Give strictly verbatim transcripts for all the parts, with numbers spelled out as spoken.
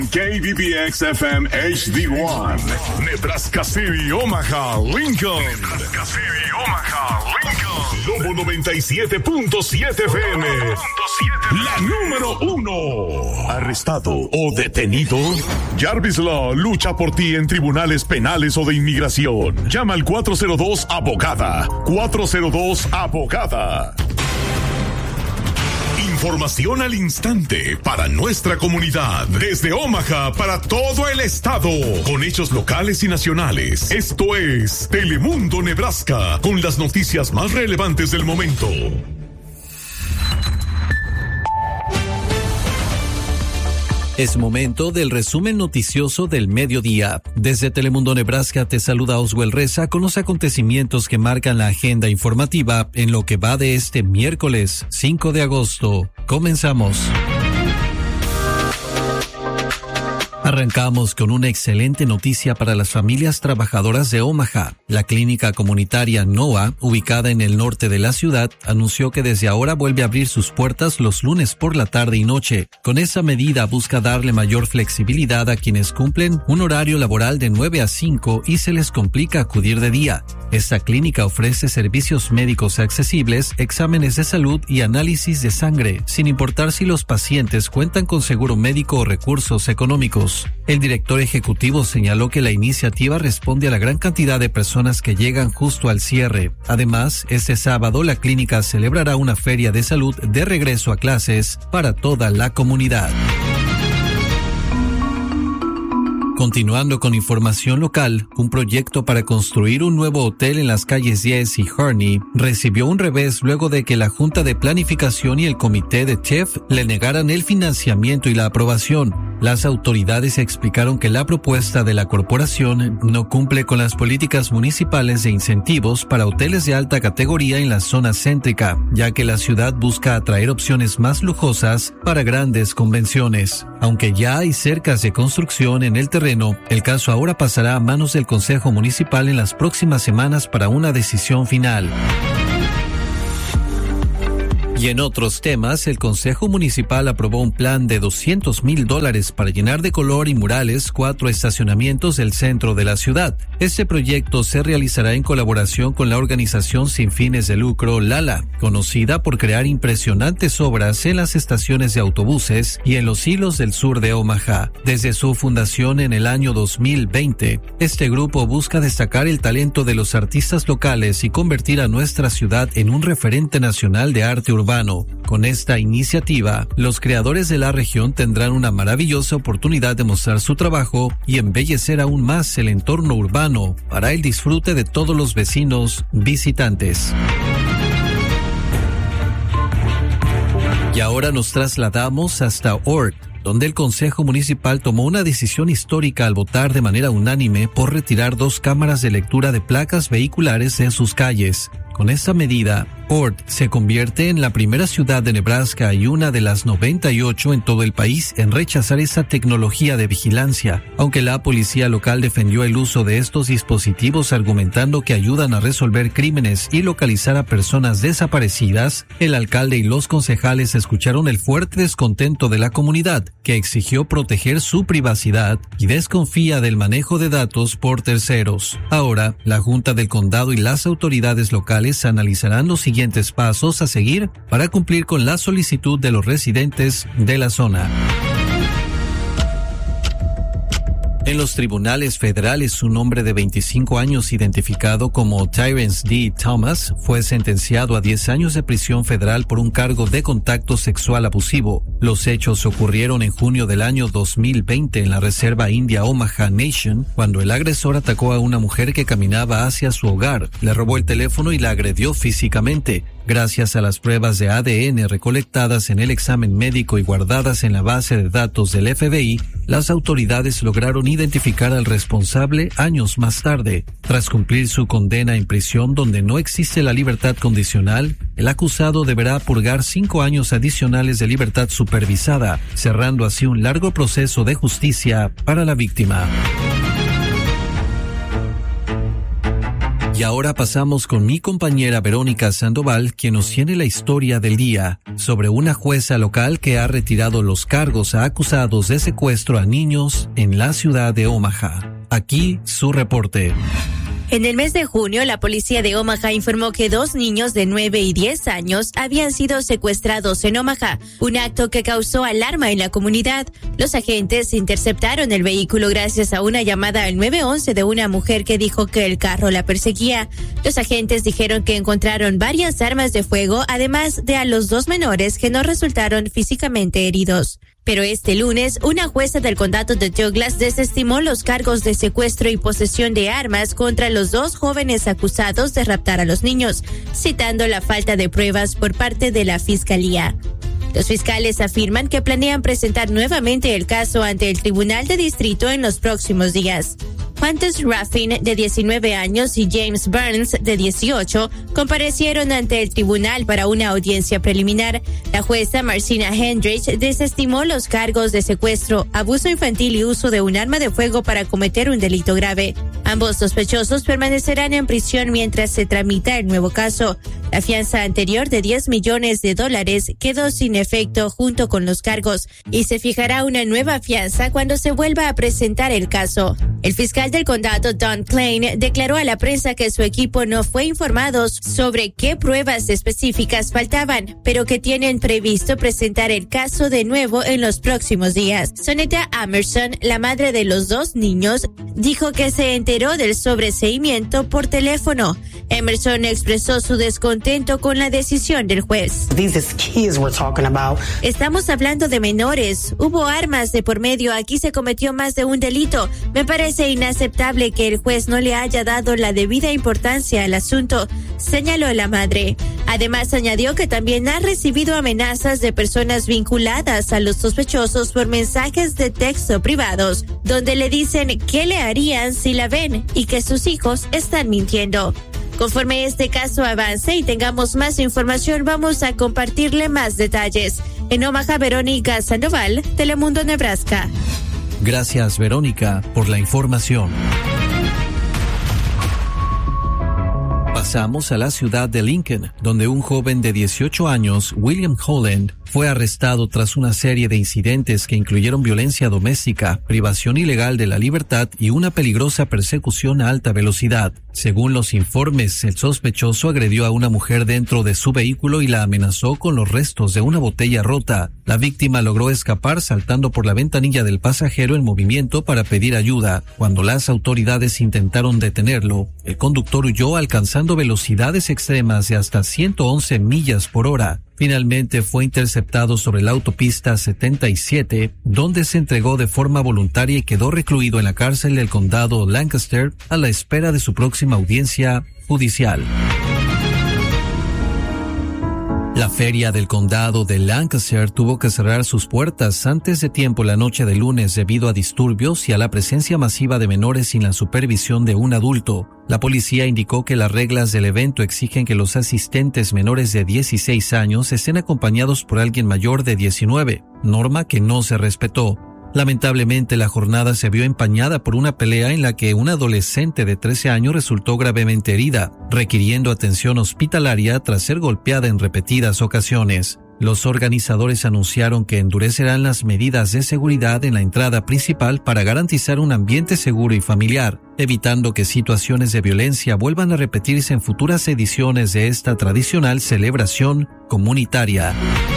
K B B X F M H D uno, Nebraska City, Omaha, Lincoln. Nebraska City, Omaha, Lincoln. Lobo noventa y siete punto siete F M. La número uno. Arrestado o detenido. Jarvis Law lucha por ti en tribunales penales o de inmigración. Llama al cuatro cero dos abogada. cuatro cero dos abogada. Información al instante para nuestra comunidad. Desde Omaha para todo el estado. Con hechos locales y nacionales. Esto es Telemundo Nebraska. Con las noticias más relevantes del momento. Es momento del resumen noticioso del mediodía. Desde Telemundo Nebraska te saluda Oswell Reza con los acontecimientos que marcan la agenda informativa en lo que va de este miércoles cinco de agosto. Comenzamos. Arrancamos con una excelente noticia para las familias trabajadoras de Omaha. La clínica comunitaria NOAH, ubicada en el norte de la ciudad, anunció que desde ahora vuelve a abrir sus puertas los lunes por la tarde y noche. Con esa medida busca darle mayor flexibilidad a quienes cumplen un horario laboral de nueve a cinco y se les complica acudir de día. Esta clínica ofrece servicios médicos accesibles, exámenes de salud y análisis de sangre, sin importar si los pacientes cuentan con seguro médico o recursos económicos. El director ejecutivo señaló que la iniciativa responde a la gran cantidad de personas que llegan justo al cierre. Además, este sábado la clínica celebrará una feria de salud de regreso a clases para toda la comunidad. Continuando con información local, un proyecto para construir un nuevo hotel en las calles diez y Harney recibió un revés luego de que la Junta de Planificación y el Comité de T I F le negaran el financiamiento y la aprobación. Las autoridades explicaron que la propuesta de la corporación no cumple con las políticas municipales de incentivos para hoteles de alta categoría en la zona céntrica, ya que la ciudad busca atraer opciones más lujosas para grandes convenciones. Aunque ya hay cercas de construcción en el terreno, el caso ahora pasará a manos del Consejo Municipal en las próximas semanas para una decisión final. Y en otros temas, el Consejo Municipal aprobó un plan de doscientos mil dólares para llenar de color y murales cuatro estacionamientos del centro de la ciudad. Este proyecto se realizará en colaboración con la organización sin fines de lucro Lala, conocida por crear impresionantes obras en las estaciones de autobuses y en los hilos del sur de Omaha. Desde su fundación en el año dos mil veinte, este grupo busca destacar el talento de los artistas locales y convertir a nuestra ciudad en un referente nacional de arte urbano. Con esta iniciativa, los creadores de la región tendrán una maravillosa oportunidad de mostrar su trabajo y embellecer aún más el entorno urbano para el disfrute de todos los vecinos visitantes. Y ahora nos trasladamos hasta Ord, donde el Consejo Municipal tomó una decisión histórica al votar de manera unánime por retirar dos cámaras de lectura de placas vehiculares en sus calles. Con esta medida, Ord se convierte en la primera ciudad de Nebraska y una de las noventa y ocho en todo el país en rechazar esa tecnología de vigilancia, aunque la policía local defendió el uso de estos dispositivos argumentando que ayudan a resolver crímenes y localizar a personas desaparecidas. El alcalde y los concejales escucharon el fuerte descontento de la comunidad, que exigió proteger su privacidad y desconfía del manejo de datos por terceros. Ahora, la Junta del Condado y las autoridades locales analizarán los siguientes pasos a seguir para cumplir con la solicitud de los residentes de la zona. En los tribunales federales, un hombre de veinticinco años identificado como Tyrence D. Thomas fue sentenciado a diez años de prisión federal por un cargo de contacto sexual abusivo. Los hechos ocurrieron en junio del año dos mil veinte en la reserva india Omaha Nation, cuando el agresor atacó a una mujer que caminaba hacia su hogar, le robó el teléfono y la agredió físicamente. Gracias a las pruebas de A D N recolectadas en el examen médico y guardadas en la base de datos del F B I, las autoridades lograron identificar al responsable años más tarde. Tras cumplir su condena en prisión donde no existe la libertad condicional, el acusado deberá purgar cinco años adicionales de libertad supervisada, cerrando así un largo proceso de justicia para la víctima. Y ahora pasamos con mi compañera Verónica Sandoval, quien nos tiene la historia del día sobre una jueza local que ha retirado los cargos a acusados de secuestro a niños en la ciudad de Omaha. Aquí su reporte. En el mes de junio, la policía de Omaha informó que dos niños de nueve y diez años habían sido secuestrados en Omaha, un acto que causó alarma en la comunidad. Los agentes interceptaron el vehículo gracias a una llamada al nueve once de una mujer que dijo que el carro la perseguía. Los agentes dijeron que encontraron varias armas de fuego, además de a los dos menores que no resultaron físicamente heridos. Pero este lunes, una jueza del condado de Douglas desestimó los cargos de secuestro y posesión de armas contra los dos jóvenes acusados de raptar a los niños, citando la falta de pruebas por parte de la fiscalía. Los fiscales afirman que planean presentar nuevamente el caso ante el Tribunal de Distrito en los próximos días. Qantas Ruffin, de diecinueve años, y James Burns, de dieciocho, comparecieron ante el tribunal para una audiencia preliminar. La jueza Marcina Hendrich desestimó los cargos de secuestro, abuso infantil y uso de un arma de fuego para cometer un delito grave. Ambos sospechosos permanecerán en prisión mientras se tramita el nuevo caso. La fianza anterior de diez millones de dólares quedó sin efecto junto con los cargos y se fijará una nueva fianza cuando se vuelva a presentar el caso. El fiscal del condado, Don Klein, declaró a la prensa que su equipo no fue informado sobre qué pruebas específicas faltaban, pero que tienen previsto presentar el caso de nuevo en los próximos días. Soneta Amerson, la madre de los dos niños, dijo que se enteró del sobreseimiento por teléfono. Emerson expresó su descontento con la decisión del juez. Estamos hablando de menores. Hubo armas de por medio. Aquí se cometió más de un delito. Me parece inaceptable que el juez no le haya dado la debida importancia al asunto, señaló la madre. Además, añadió que también ha recibido amenazas de personas vinculadas a los sospechosos por mensajes de texto privados, donde le dicen qué le harían si la ven y que sus hijos están mintiendo. Conforme este caso avance y tengamos más información, vamos a compartirle más detalles. En Omaha, Verónica Sandoval, Telemundo, Nebraska. Gracias, Verónica, por la información. Pasamos a la ciudad de Lincoln, donde un joven de dieciocho años, William Holland, fue arrestado tras una serie de incidentes que incluyeron violencia doméstica, privación ilegal de la libertad y una peligrosa persecución a alta velocidad. Según los informes, el sospechoso agredió a una mujer dentro de su vehículo y la amenazó con los restos de una botella rota. La víctima logró escapar saltando por la ventanilla del pasajero en movimiento para pedir ayuda. Cuando las autoridades intentaron detenerlo, el conductor huyó alcanzando velocidades extremas de hasta ciento once millas por hora. Finalmente fue interceptado sobre la autopista setenta y siete, donde se entregó de forma voluntaria y quedó recluido en la cárcel del condado Lancaster a la espera de su próxima audiencia judicial. La feria del condado de Lancaster tuvo que cerrar sus puertas antes de tiempo la noche de lunes debido a disturbios y a la presencia masiva de menores sin la supervisión de un adulto. La policía indicó que las reglas del evento exigen que los asistentes menores de dieciséis años estén acompañados por alguien mayor de diecinueve, norma que no se respetó. Lamentablemente, la jornada se vio empañada por una pelea en la que una adolescente de trece años resultó gravemente herida, requiriendo atención hospitalaria tras ser golpeada en repetidas ocasiones. Los organizadores anunciaron que endurecerán las medidas de seguridad en la entrada principal para garantizar un ambiente seguro y familiar, evitando que situaciones de violencia vuelvan a repetirse en futuras ediciones de esta tradicional celebración comunitaria.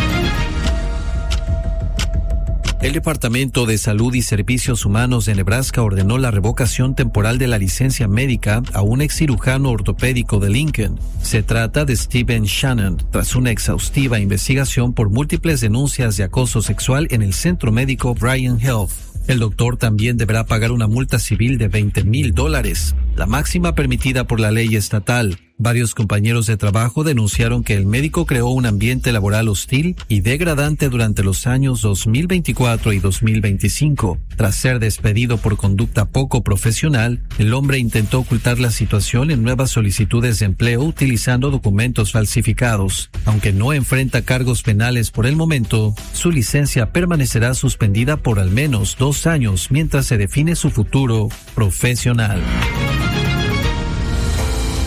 El Departamento de Salud y Servicios Humanos de Nebraska ordenó la revocación temporal de la licencia médica a un ex cirujano ortopédico de Lincoln. Se trata de Steven Shannon, tras una exhaustiva investigación por múltiples denuncias de acoso sexual en el centro médico Bryan Health. El doctor también deberá pagar una multa civil de veinte mil dólares, la máxima permitida por la ley estatal. Varios compañeros de trabajo denunciaron que el médico creó un ambiente laboral hostil y degradante durante los años dos mil veinticuatro y dos mil veinticinco. Tras ser despedido por conducta poco profesional, el hombre intentó ocultar la situación en nuevas solicitudes de empleo utilizando documentos falsificados. Aunque no enfrenta cargos penales por el momento, su licencia permanecerá suspendida por al menos dos años mientras se define su futuro profesional.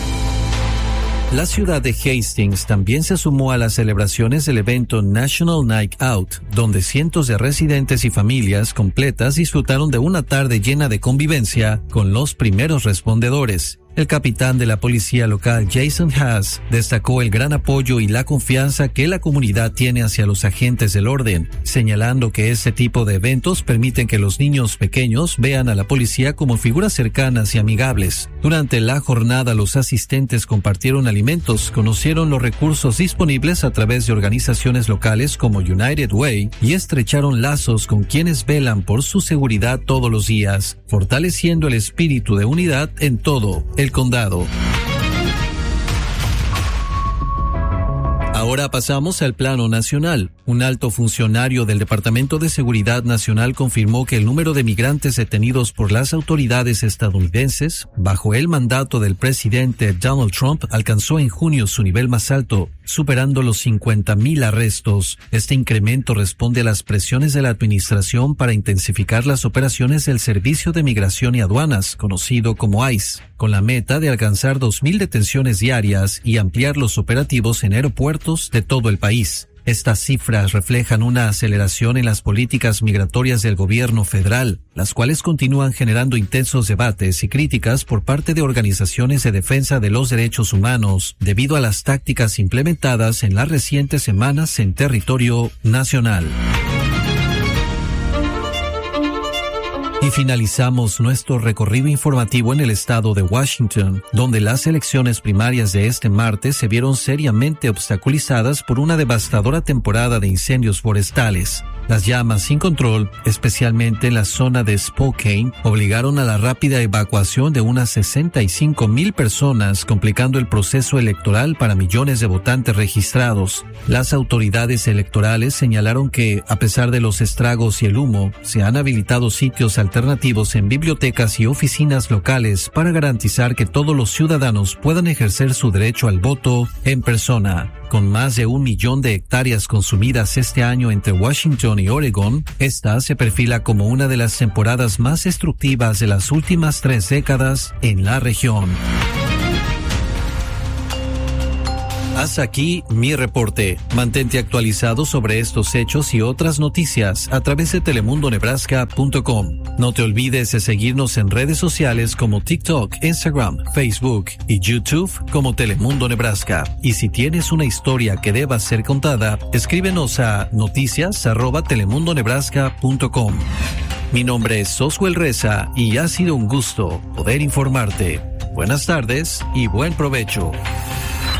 La ciudad de Hastings también se sumó a las celebraciones del evento National Night Out, donde cientos de residentes y familias completas disfrutaron de una tarde llena de convivencia con los primeros respondedores. El capitán de la policía local, Jason Haas, destacó el gran apoyo y la confianza que la comunidad tiene hacia los agentes del orden, señalando que este tipo de eventos permiten que los niños pequeños vean a la policía como figuras cercanas y amigables. Durante la jornada, los asistentes compartieron alimentos, conocieron los recursos disponibles a través de organizaciones locales como United Way y estrecharon lazos con quienes velan por su seguridad todos los días, fortaleciendo el espíritu de unidad en todo el condado. Ahora pasamos al plano nacional. Un alto funcionario del Departamento de Seguridad Nacional confirmó que el número de migrantes detenidos por las autoridades estadounidenses bajo el mandato del presidente Donald Trump alcanzó en junio su nivel más alto, superando los cincuenta mil arrestos. Este incremento responde a las presiones de la administración para intensificar las operaciones del Servicio de Migración y Aduanas, conocido como ICE, con la meta de alcanzar dos mil detenciones diarias y ampliar los operativos en aeropuertos de todo el país. Estas cifras reflejan una aceleración en las políticas migratorias del gobierno federal, las cuales continúan generando intensos debates y críticas por parte de organizaciones de defensa de los derechos humanos, debido a las tácticas implementadas en las recientes semanas en territorio nacional. Y finalizamos nuestro recorrido informativo en el estado de Washington, donde las elecciones primarias de este martes se vieron seriamente obstaculizadas por una devastadora temporada de incendios forestales. Las llamas sin control, especialmente en la zona de Spokane, obligaron a la rápida evacuación de unas sesenta y cinco mil personas, complicando el proceso electoral para millones de votantes registrados. Las autoridades electorales señalaron que, a pesar de los estragos y el humo, se han habilitado sitios alternativos en bibliotecas y oficinas locales para garantizar que todos los ciudadanos puedan ejercer su derecho al voto en persona. Con más de un millón de hectáreas consumidas este año entre Washington y Oregon, esta se perfila como una de las temporadas más destructivas de las últimas tres décadas en la región. Hasta aquí mi reporte. Mantente actualizado sobre estos hechos y otras noticias a través de telemundo nebraska punto com. No te olvides de seguirnos en redes sociales como TikTok, Instagram, Facebook y YouTube como Telemundo Nebraska. Y si tienes una historia que deba ser contada, escríbenos a noticias arroba telemundo nebraska punto com. Mi nombre es Oswald Reza y ha sido un gusto poder informarte. Buenas tardes y buen provecho.